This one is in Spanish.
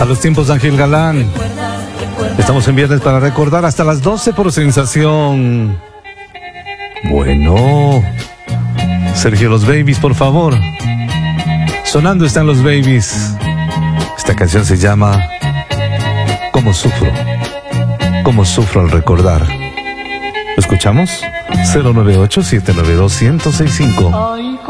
A los tiempos de Ángel Galán. Estamos en viernes para recordar hasta las 12 por Sensación. Bueno, Sergio, los Babies, por favor. Sonando están los Babies. Esta canción se llama ¿Cómo sufro? ¿Cómo sufro al recordar? ¿Lo escuchamos? 098-792-1065.